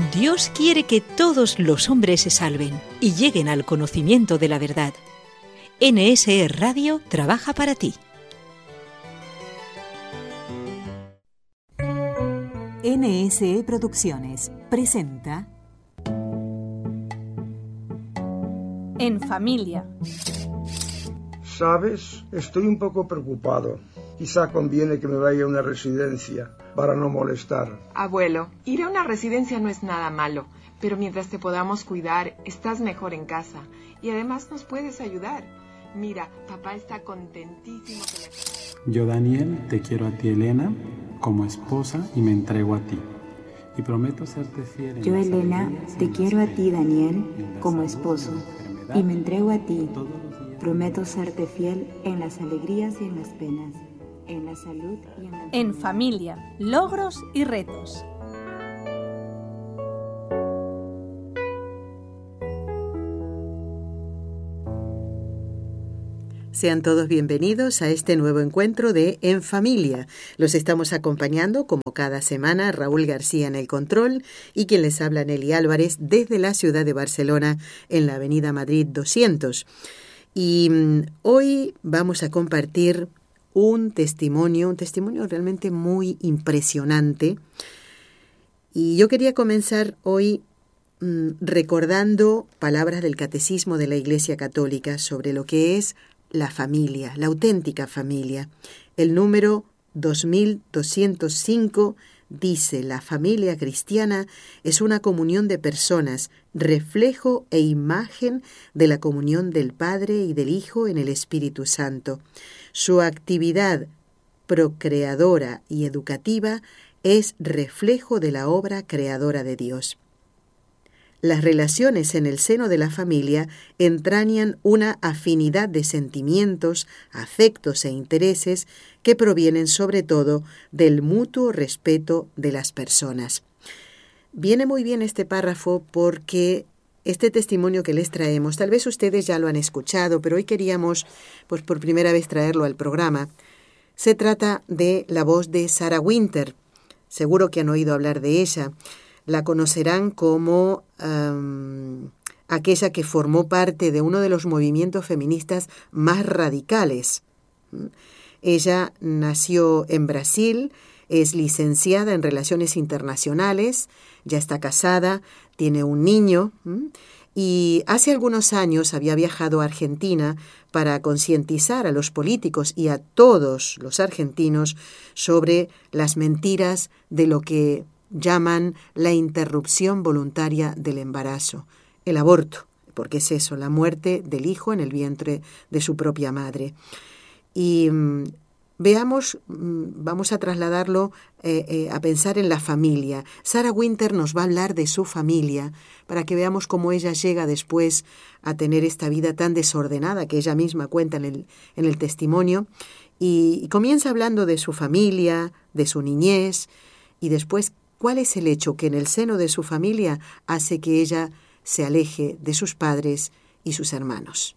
Dios quiere que todos los hombres se salven y lleguen al conocimiento de la verdad. NSE Radio trabaja para ti. NSE Producciones presenta En familia. ¿Sabes? Estoy un poco preocupado. Quizá conviene que me vaya a una residencia para no molestar. Abuelo, ir a una residencia no es nada malo, pero mientras te podamos cuidar, estás mejor en casa. Y además nos puedes ayudar. Mira, papá está contentísimo que Yo, Daniel, te quiero a ti, Elena, como esposa y me entrego a ti. Y prometo serte fiel. Yo, Elena, te quiero a ti, Daniel, como esposo y me entrego a ti. Prometo serte fiel en las alegrías y en las penas, en la salud y en la... En familia, logros y retos. Sean todos bienvenidos a este nuevo encuentro de En Familia. Los estamos acompañando, como cada semana, Raúl García en el control y quien les habla, Nelly Álvarez, desde la ciudad de Barcelona, en la avenida Madrid 200. Y hoy vamos a compartir un testimonio realmente muy impresionante. Y yo quería comenzar hoy recordando palabras del Catecismo de la Iglesia Católica sobre lo que es la familia, la auténtica familia. El número 2205 dice: la familia cristiana es una comunión de personas, reflejo e imagen de la comunión del Padre y del Hijo en el Espíritu Santo. Su actividad procreadora y educativa es reflejo de la obra creadora de Dios. Las relaciones en el seno de la familia entrañan una afinidad de sentimientos, afectos e intereses que provienen sobre todo del mutuo respeto de las personas. Viene muy bien este párrafo porque este testimonio que les traemos, tal vez ustedes ya lo han escuchado, pero hoy queríamos, pues por primera vez, traerlo al programa. Se trata de la voz de Sarah Winter. Seguro que han oído hablar de ella. La conocerán como aquella que formó parte de uno de los movimientos feministas más radicales. Ella nació en Brasil, es licenciada en Relaciones Internacionales, ya está casada, tiene un niño y hace algunos años había viajado a Argentina para concientizar a los políticos y a todos los argentinos sobre las mentiras de lo que llaman la interrupción voluntaria del embarazo, el aborto, porque es eso, la muerte del hijo en el vientre de su propia madre. Y veamos, vamos a trasladarlo a pensar en la familia. Sarah Winter nos va a hablar de su familia para que veamos cómo ella llega después a tener esta vida tan desordenada que ella misma cuenta en el testimonio, y comienza hablando de su familia, de su niñez, y después ¿cuál es el hecho que en el seno de su familia hace que ella se aleje de sus padres y sus hermanos?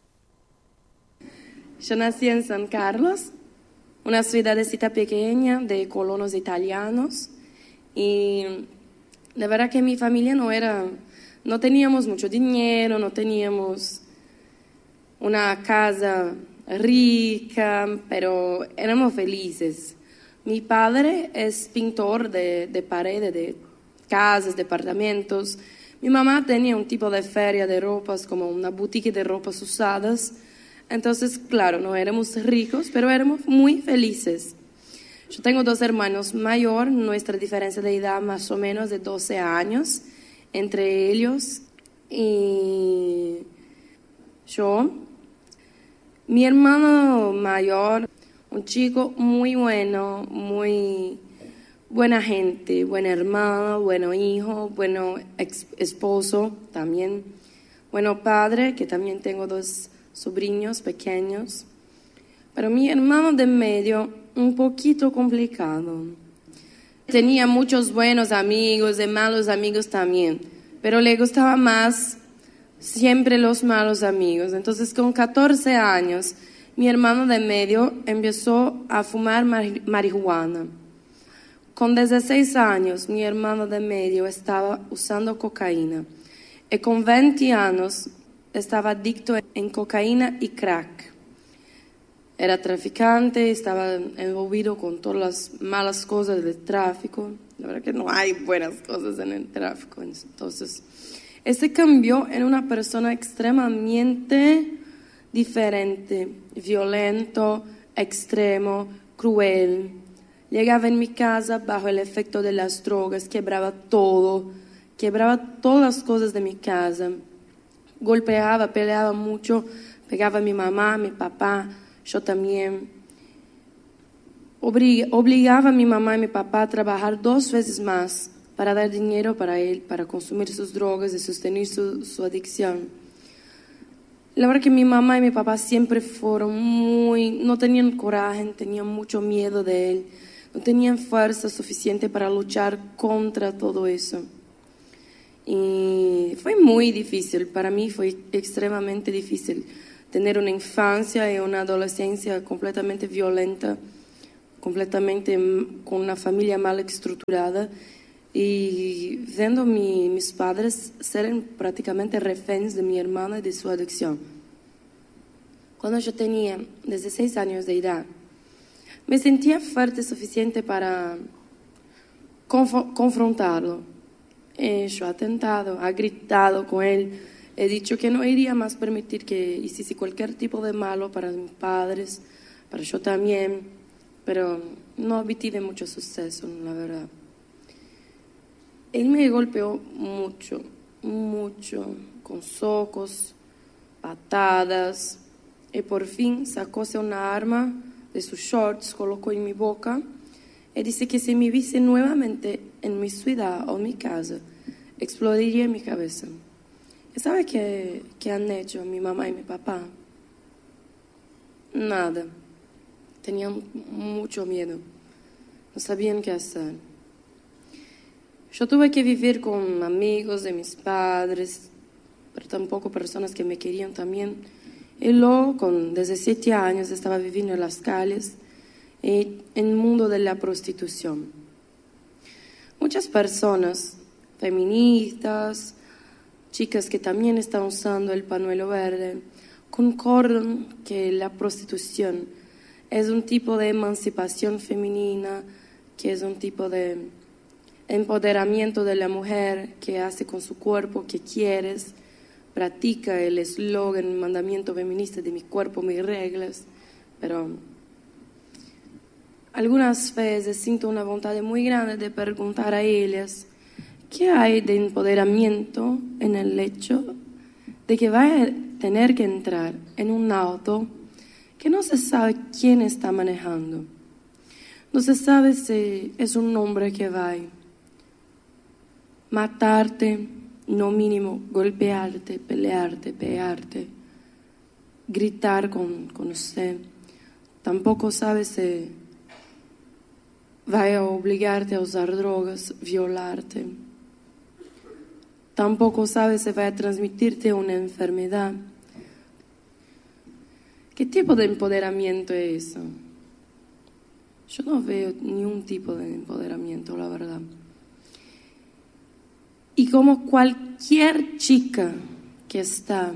Yo nací en San Carlos, una ciudadcita pequeña de colonos italianos, y la verdad que mi familia no teníamos mucho dinero, no teníamos una casa rica, pero éramos felices. Mi padre es pintor de paredes, de casas, departamentos. Mi mamá tenía un tipo de feria de ropas, como una boutique de ropas usadas. Entonces, claro, no éramos ricos, pero éramos muy felices. Yo tengo 2 hermanos mayores, nuestra diferencia de edad más o menos de 12 años entre ellos. Y yo, mi hermano mayor, un chico muy bueno, muy buena gente, buen hermano, bueno hijo, bueno esposo también, bueno padre, que también tengo 2 sobrinos pequeños. Pero mi hermano de medio, un poquito complicado. Tenía muchos buenos amigos y malos amigos también, pero le gustaba más siempre los malos amigos. Entonces, con 14 años, mi hermano de medio empezó a fumar marihuana. Con 16 años, mi hermano de medio estaba usando cocaína. Y con 20 años, estaba adicto en cocaína y crack. Era traficante, estaba envolvido con todas las malas cosas del tráfico. La verdad que no hay buenas cosas en el tráfico. Entonces, se cambió en una persona extremadamente diferente, violento, extremo, cruel. Llegaba en mi casa bajo el efecto de las drogas, quebraba todas las cosas de mi casa. Golpeaba, peleaba mucho, pegaba a mi mamá, a mi papá, yo también. Obligaba a mi mamá y mi papá a trabajar 2 veces más para dar dinero para él, para consumir sus drogas y sostener su adicción. La verdad que mi mamá y mi papá siempre no tenían coraje, tenían mucho miedo de él, no tenían fuerza suficiente para luchar contra todo eso. Y fue muy difícil, para mí fue extremadamente difícil tener una infancia y una adolescencia completamente violenta, completamente con una familia mal estructurada y viendo mis padres ser prácticamente rehenes de mi hermana y de su adicción. Cuando yo tenía 16 años de edad, me sentía fuerte suficiente para confrontarlo. Yo he tentado, he gritado con él, he dicho que no iría más permitir que hiciese cualquier tipo de malo para mis padres, para yo también, pero no obtuve mucho suceso, la verdad. Él me golpeó mucho, con socos, patadas, y por fin sacóse una arma de sus shorts, colocó en mi boca y dice que si me viese nuevamente en mi ciudad o mi casa, explotaría mi cabeza. ¿Y sabe qué han hecho mi mamá y mi papá? Nada. Tenían mucho miedo. No sabían qué hacer. Yo tuve que vivir con amigos de mis padres, pero tampoco personas que me querían también. Y luego, con 17 años, estaba viviendo en las calles, en el mundo de la prostitución. Muchas personas, feministas, chicas que también están usando el pañuelo verde, concuerdan que la prostitución es un tipo de emancipación femenina, que es un tipo de empoderamiento de la mujer, que hace con su cuerpo que quieres, practica el eslogan, el mandamiento feminista de mi cuerpo, mis reglas, pero algunas veces siento una voluntad muy grande de preguntar a ellas qué hay de empoderamiento en el hecho de que va a tener que entrar en un auto que no se sabe quién está manejando, no se sabe si es un hombre que va a matarte, no mínimo golpearte, pelearte, gritar con usted. Tampoco sabe si va a obligarte a usar drogas, violarte. Tampoco sabe si va a transmitirte una enfermedad. ¿Qué tipo de empoderamiento es eso? Yo no veo ningún tipo de empoderamiento, la verdad. Y como cualquier chica que está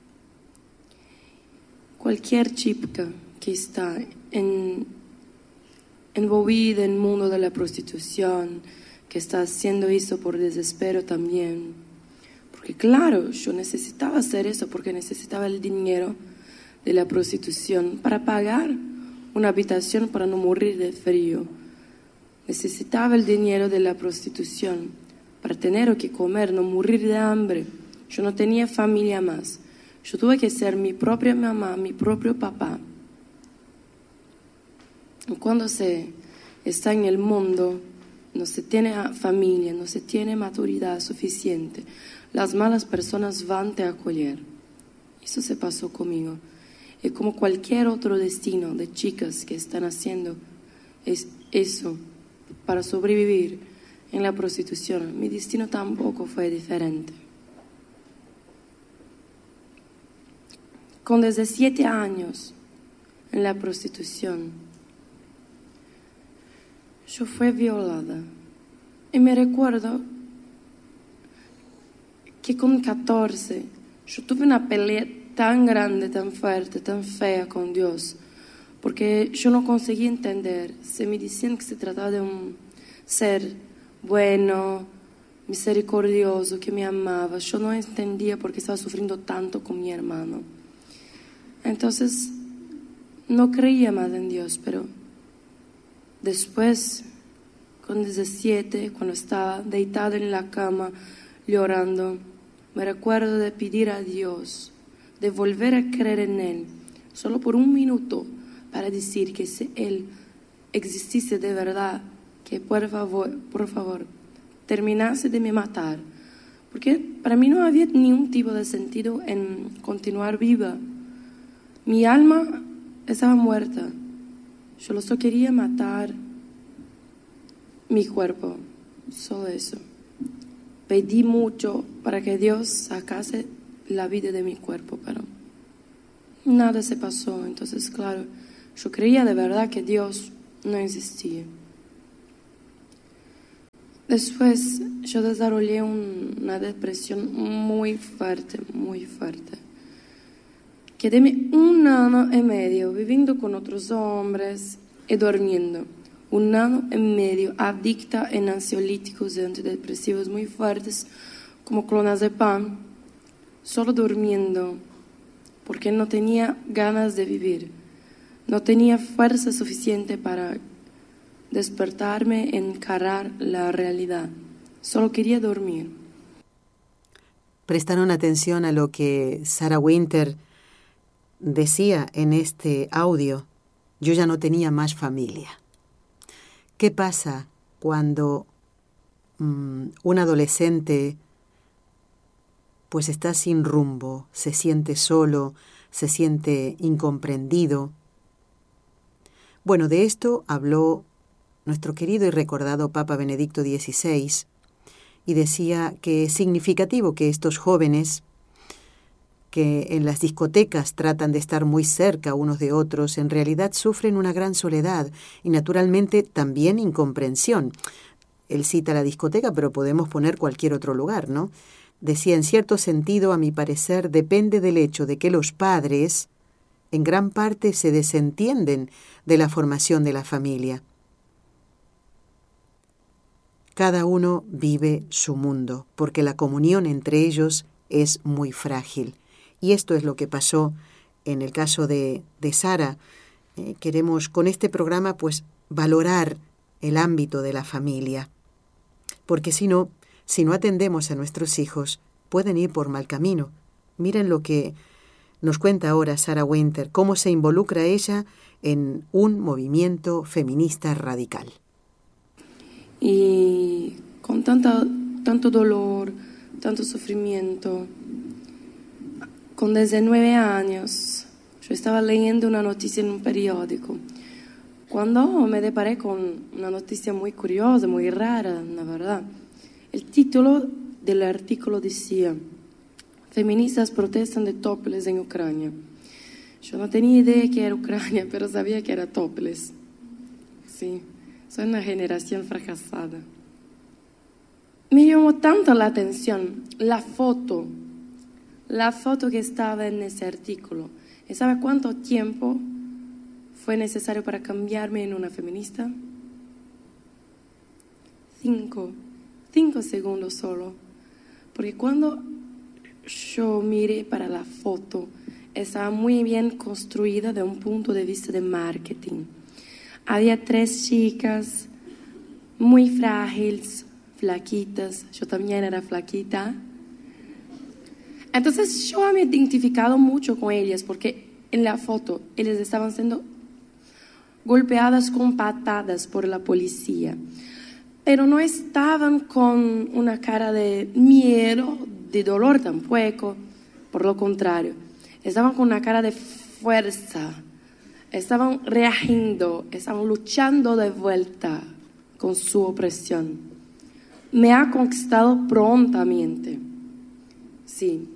envolvida en el mundo de la prostitución, que está haciendo eso por desespero también, porque claro, yo necesitaba hacer eso porque necesitaba el dinero de la prostitución para pagar una habitación para no morir de frío. Necesitaba el dinero de la prostitución para tener que comer, no morir de hambre. Yo no tenía familia más. Yo tuve que ser mi propia mamá, mi propio papá. Cuando se está en el mundo, no se tiene familia, no se tiene maturidad suficiente, las malas personas van a acoger. Eso se pasó conmigo. Y como cualquier otro destino de chicas que están haciendo eso para sobrevivir en la prostitución, mi destino tampoco fue diferente. Con 17 años en la prostitución, yo fui violada. Y me recuerdo que con 14 yo tuve una pelea tan grande, tan fuerte, tan fea con Dios, porque yo no conseguía entender. Se me decían que se trataba de un ser bueno, misericordioso, que me amaba. Yo no entendía por qué estaba sufriendo tanto con mi hermano. Entonces, no creía más en Dios, pero después, con 17, cuando estaba deitada en la cama llorando, me recuerdo de pedir a Dios, de volver a creer en Él, solo por un minuto, para decir que si Él existiese de verdad, que por favor, terminase de me matar. Porque para mí no había ningún tipo de sentido en continuar viva. Mi alma estaba muerta. Yo solo quería matar mi cuerpo, solo eso. Pedí mucho para que Dios sacase la vida de mi cuerpo, pero nada se pasó. Entonces, claro, yo creía de verdad que Dios no existía. Después yo desarrollé una depresión muy fuerte, muy fuerte. Quedé 1 año y medio viviendo con otros hombres y durmiendo. 1 año y medio adicta en ansiolíticos y antidepresivos muy fuertes como clonazepam, solo durmiendo, porque no tenía ganas de vivir. No tenía fuerza suficiente para despertarme e encarar la realidad. Solo quería dormir. Prestaron atención a lo que Sarah Winter decía en este audio. Yo ya no tenía más familia. ¿Qué pasa cuando un adolescente pues está sin rumbo, se siente solo, se siente incomprendido? Bueno, de esto habló nuestro querido y recordado Papa Benedicto XVI, y decía que es significativo que estos jóvenes que en las discotecas tratan de estar muy cerca unos de otros, en realidad sufren una gran soledad y naturalmente también incomprensión. Él cita la discoteca, pero podemos poner cualquier otro lugar, ¿no? Decía, en cierto sentido, a mi parecer, depende del hecho de que los padres en gran parte se desentienden de la formación de la familia. Cada uno vive su mundo, porque la comunión entre ellos es muy frágil. Y esto es lo que pasó en el caso de Sara. Queremos con este programa pues valorar el ámbito de la familia, porque si no atendemos a nuestros hijos, pueden ir por mal camino. Miren lo que nos cuenta ahora Sarah Winter, cómo se involucra ella en un movimiento feminista radical. Y con tanto dolor, tanto sufrimiento, con 19 años, yo estaba leyendo una noticia en un periódico, cuando me deparé con una noticia muy curiosa, muy rara, la verdad. El título del artículo decía: feministas protestan de topless en Ucrania. Yo no tenía idea que era Ucrania, pero sabía que era topless. Sí, soy una generación fracasada. Me llamó tanto la atención la foto que estaba en ese artículo. ¿Y sabe cuánto tiempo fue necesario para cambiarme en una feminista? 5 segundos solo. Porque cuando yo miré para la foto, estaba muy bien construida de un punto de vista de marketing. Había 3 chicas muy frágiles, flaquitas. Yo también era flaquita. Entonces yo me he identificado mucho con ellas porque en la foto ellas estaban siendo golpeadas con patadas por la policía, pero no estaban con una cara de miedo, de dolor tampoco, por lo contrario, estaban con una cara de fuerza, estaban reagiendo, estaban luchando de vuelta con su opresión. Me ha conquistado prontamente, sí.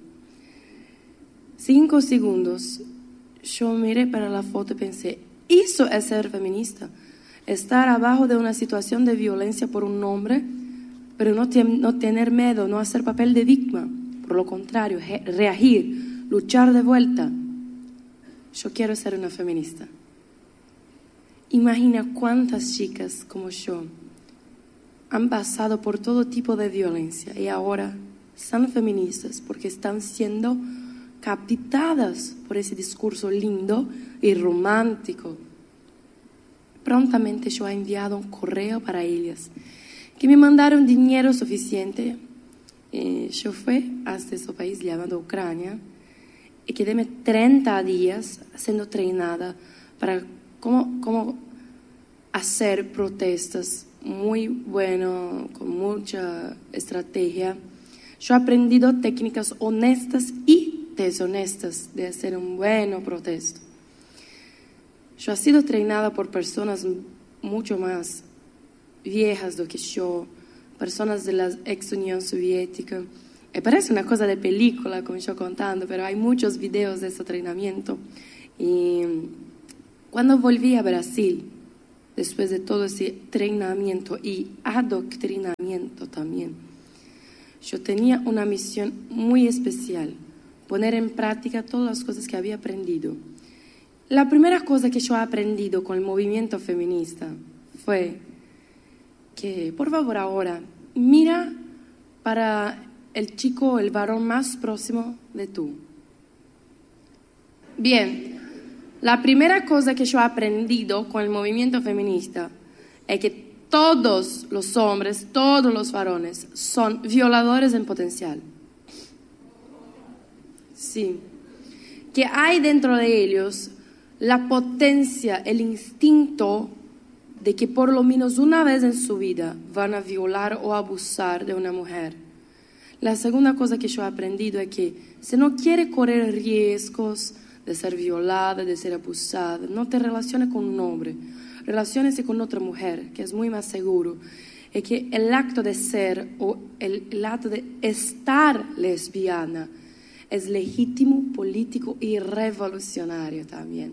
5 segundos, yo miré para la foto y pensé, eso es ser feminista. estar abajo de una situación de violencia por un hombre, pero no tener miedo, no hacer papel de víctima. Por lo contrario, reagir, luchar de vuelta. Yo quiero ser una feminista. Imagina cuántas chicas como yo han pasado por todo tipo de violencia y ahora son feministas porque están siendo captadas por ese discurso lindo y romántico. Prontamente yo he enviado un correo para ellas que me mandaron dinero suficiente. Yo fui hasta ese país llamado Ucrania y quedéme 30 días siendo entrenada para cómo hacer protestas muy bueno, con mucha estrategia. Yo he aprendido técnicas honestas y deshonestas de hacer un buen protesto. Yo he sido entrenada por personas mucho más viejas do que yo, personas de la ex Unión Soviética. Me parece una cosa de película, como yo contando, pero hay muchos videos de ese entrenamiento. Y cuando volví a Brasil, después de todo ese entrenamiento y adoctrinamiento también, yo tenía una misión muy especial, poner en práctica todas las cosas que había aprendido. La primera cosa que yo he aprendido con el movimiento feminista fue que, por favor, ahora, mira para el chico, el varón más próximo de tú. Bien, la primera cosa que yo he aprendido con el movimiento feminista es que todos los hombres, todos los varones son violadores en potencial. Sí, que hay dentro de ellos la potencia, el instinto de que por lo menos una vez en su vida van a violar o abusar de una mujer. La segunda cosa que yo he aprendido es que si no quiere correr riesgos de ser violada, de ser abusada, no te relaciones con un hombre, relaciónese con otra mujer, que es muy más seguro. Es que el acto de ser o el acto de estar lesbiana es legítimo, político y revolucionario también.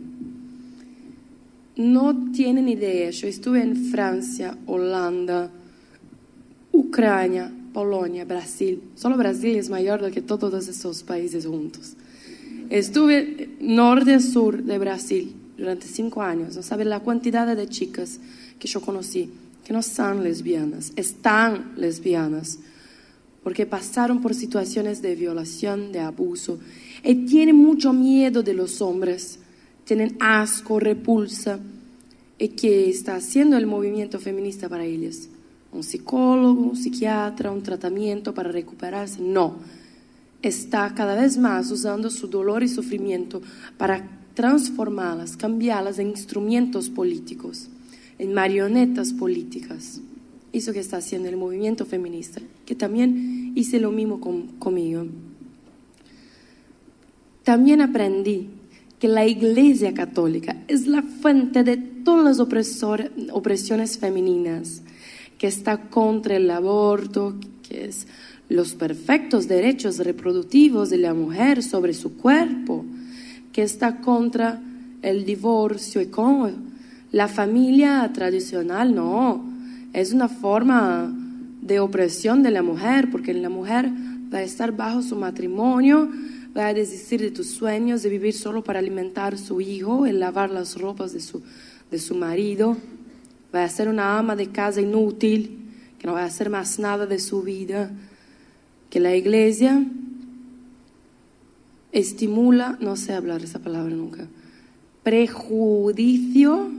No tienen idea, yo estuve en Francia, Holanda, Ucrania, Polonia, Brasil. Solo Brasil es mayor do que todos esos países juntos. Estuve norte a sur de Brasil durante 5 años. No saben la cantidad de chicas que yo conocí que no son lesbianas, están lesbianas, porque pasaron por situaciones de violación, de abuso, y tienen mucho miedo de los hombres, tienen asco, repulsa, y que está haciendo el movimiento feminista para ellas. Un psicólogo, un psiquiatra, un tratamiento para recuperarse, no. Está cada vez más usando su dolor y sufrimiento para transformarlas, cambiarlas en instrumentos políticos, en marionetas políticas. Eso que está haciendo el movimiento feminista, que también hice lo mismo conmigo. También aprendí que la Iglesia Católica es la fuente de todas las opresiones femeninas, que está contra el aborto, que es los perfectos derechos reproductivos de la mujer sobre su cuerpo, que está contra el divorcio y con la familia tradicional. No, es una forma de opresión de la mujer, porque la mujer va a estar bajo su matrimonio, va a desistir de tus sueños, de vivir solo para alimentar a su hijo y lavar las ropas de su marido, va a ser una ama de casa inútil, que no va a hacer más nada de su vida. Que la iglesia estimula, no sé hablar esa palabra nunca, prejuicio,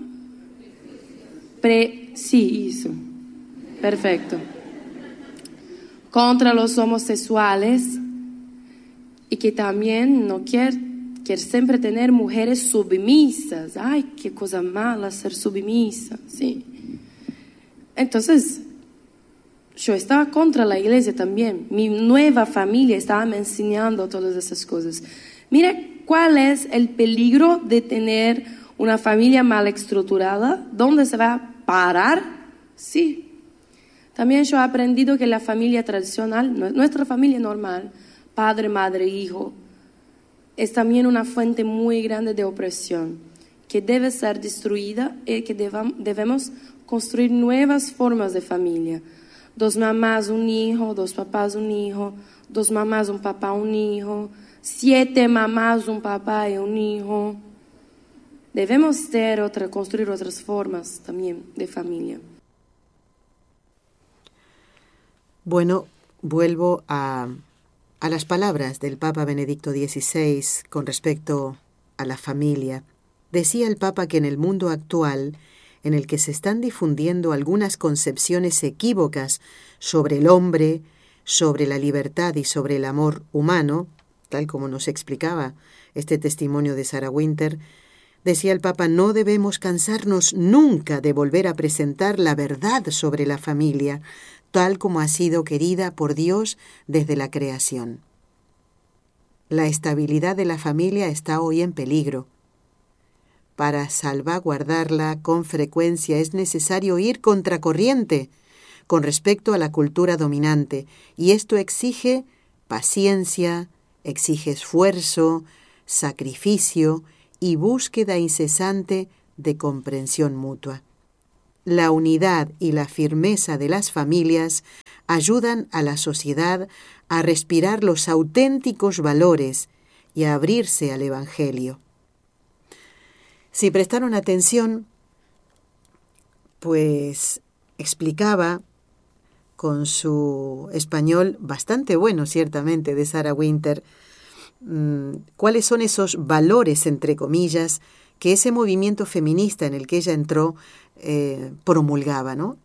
sí, eso, perfecto, contra los homosexuales, y que también no quiere siempre tener mujeres sumisas. Ay, qué cosa mala ser sumisa, sí. Entonces, yo estaba contra la iglesia también. Mi nueva familia estaba me enseñando todas esas cosas. Mira cuál es el peligro de tener una familia mal estructurada. ¿Dónde se va a parar? Sí. También yo he aprendido que la familia tradicional, nuestra familia normal, padre, madre, hijo, es también una fuente muy grande de opresión. que debe ser destruida y que debemos construir nuevas formas de familia. 2 mamás, un hijo, 2 papás, un hijo, 2 mamás, un papá, un hijo, 7 mamás, un papá y un hijo. Debemos construir otras formas también de familia. Bueno, vuelvo a las palabras del Papa Benedicto XVI con respecto a la familia. Decía el Papa que en el mundo actual, en el que se están difundiendo algunas concepciones equívocas sobre el hombre, sobre la libertad y sobre el amor humano, tal como nos explicaba este testimonio de Sarah Winter, decía el Papa, no debemos cansarnos nunca de volver a presentar la verdad sobre la familia, tal como ha sido querida por Dios desde la creación. La estabilidad de la familia está hoy en peligro. Para salvaguardarla con frecuencia es necesario ir contracorriente con respecto a la cultura dominante, y esto exige paciencia, exige esfuerzo, sacrificio y búsqueda incesante de comprensión mutua. La unidad y la firmeza de las familias ayudan a la sociedad a respirar los auténticos valores y a abrirse al Evangelio. Si prestaron atención, pues explicaba con su español bastante bueno, ciertamente, de Sarah Winter, cuáles son esos valores, entre comillas, que ese movimiento feminista en el que ella entró promulgaba, ¿no?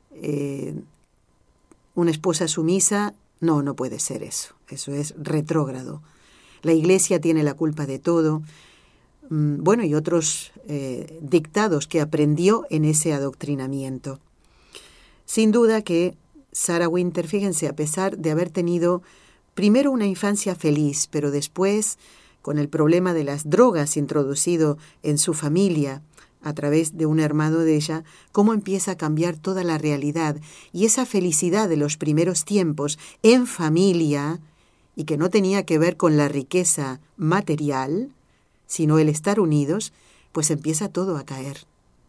Una esposa sumisa, no puede ser eso es retrógrado. La Iglesia tiene la culpa de todo. Bueno, y otros dictados que aprendió en ese adoctrinamiento. Sin duda que Sarah Winter, fíjense, a pesar de haber tenido primero una infancia feliz, pero después, con el problema de las drogas introducido en su familia a través de un hermano de ella, cómo empieza a cambiar toda la realidad y esa felicidad de los primeros tiempos en familia, y que no tenía que ver con la riqueza material, sino el estar unidos, pues empieza todo a caer.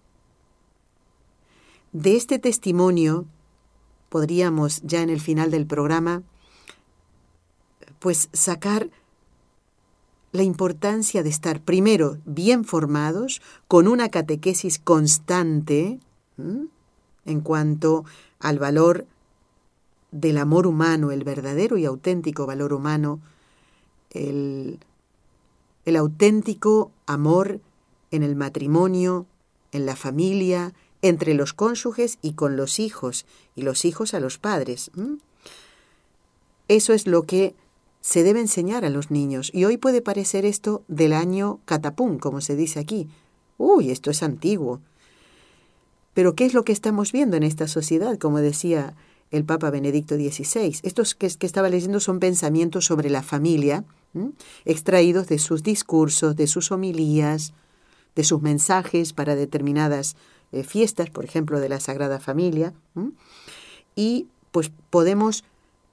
De este testimonio podríamos, ya en el final del programa, pues sacar la importancia de estar primero bien formados, con una catequesis constante en cuanto al valor del amor humano, el verdadero y auténtico valor humano, el auténtico amor en el matrimonio, en la familia, entre los cónyuges y con los hijos, y los hijos a los padres. Eso es lo que se debe enseñar a los niños. Y hoy puede parecer esto del año catapum, como se dice aquí. Uy, esto es antiguo. Pero ¿qué es lo que estamos viendo en esta sociedad? Como decía el Papa Benedicto XVI. Estos que estaba leyendo son pensamientos sobre la familia, extraídos de sus discursos, de sus homilías, de sus mensajes para determinadas fiestas, por ejemplo, de la Sagrada Familia. Y pues podemos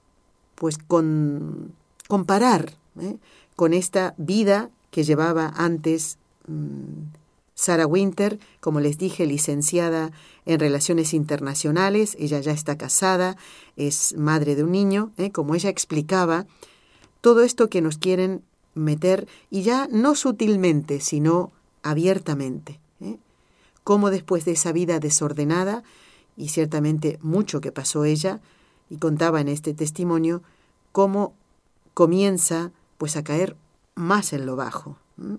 comparar con esta vida que llevaba antes Sarah Winter, como les dije, licenciada en Relaciones Internacionales. Ella ya está casada, es madre de un niño, como ella explicaba, todo esto que nos quieren meter, y ya no sutilmente, sino abiertamente. Cómo después de esa vida desordenada, y ciertamente mucho que pasó ella, y contaba en este testimonio, cómo comienza pues a caer más en lo bajo.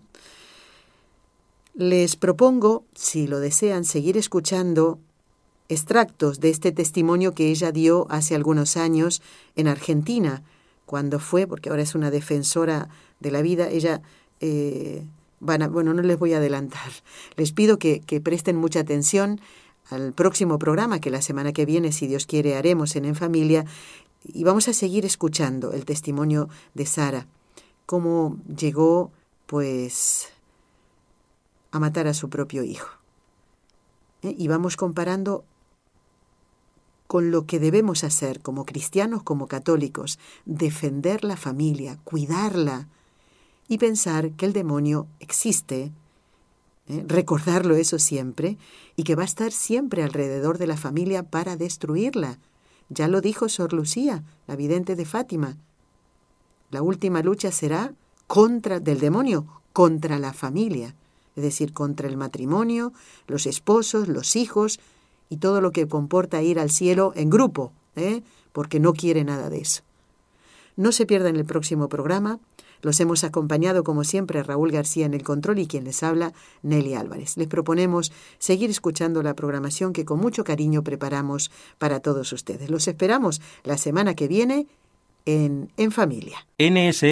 Les propongo, si lo desean, seguir escuchando extractos de este testimonio que ella dio hace algunos años en Argentina, cuando fue, porque ahora es una defensora de la vida. Ella, no les voy a adelantar. Les pido que presten mucha atención al próximo programa, que la semana que viene, si Dios quiere, haremos en Familia, y vamos a seguir escuchando el testimonio de Sara, cómo llegó, pues, a matar a su propio hijo. Y vamos comparando con lo que debemos hacer como cristianos, como católicos, defender la familia, cuidarla, y pensar que el demonio existe Recordarlo eso siempre, y que va a estar siempre alrededor de la familia para destruirla. Ya lo dijo Sor Lucía, la vidente de Fátima. La última lucha será del demonio contra la familia, es decir, contra el matrimonio, los esposos, los hijos y todo lo que comporta ir al cielo en grupo, porque no quiere nada de eso. No se pierdan el próximo programa. Los hemos acompañado, como siempre, Raúl García en el control y quien les habla, Nelly Álvarez. Les proponemos seguir escuchando la programación que con mucho cariño preparamos para todos ustedes. Los esperamos la semana que viene en Familia. NSE